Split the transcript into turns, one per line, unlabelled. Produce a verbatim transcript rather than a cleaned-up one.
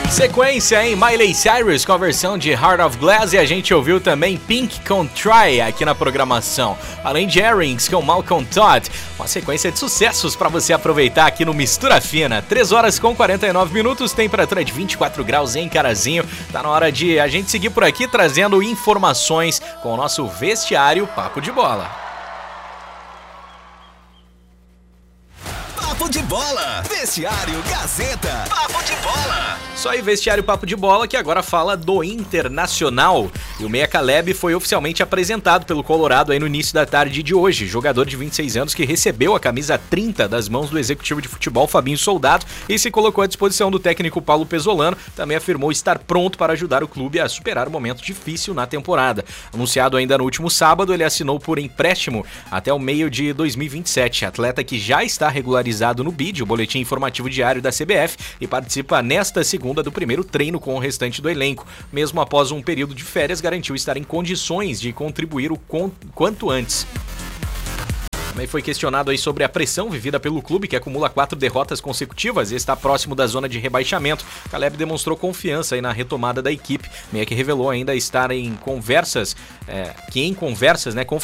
Sequência em Miley Cyrus com a versão de Heart of Glass, e a gente ouviu também Pink com Try aqui na programação. Além de Earrings com Malcolm Todd, uma sequência de sucessos para você aproveitar aqui no Mistura Fina. três horas com quarenta e nove minutos, temperatura de vinte e quatro graus em Carazinho. Tá na hora de a gente seguir por aqui trazendo informações com o nosso vestiário Papo de Bola.
Papo de Bola, vestiário Gazeta, Papo de Bola.
Só aí, vestiário Papo de Bola, que agora fala do Internacional. E o meia Caleb foi oficialmente apresentado pelo Colorado aí no início da tarde de hoje. Jogador de vinte e seis anos que recebeu a camisa trinta das mãos do executivo de futebol Fabinho Soldado e se colocou à disposição do técnico Paulo Pesolano. Também afirmou estar pronto para ajudar o clube a superar um momento difícil na temporada. Anunciado ainda no último sábado, ele assinou por empréstimo até o meio de dois mil e vinte e sete. Atleta que já está regularizado no B I D, o Boletim Informativo Diário da C B F, e participa nesta segunda do primeiro treino com o restante do elenco. Mesmo após um período de férias, garantiu estar em condições de contribuir o quanto antes. Também foi questionado aí sobre a pressão vivida pelo clube, que acumula quatro derrotas consecutivas e está próximo da zona de rebaixamento. Caleb demonstrou confiança aí na retomada da equipe, meia que revelou ainda estar em conversas, é, que em conversas, né, com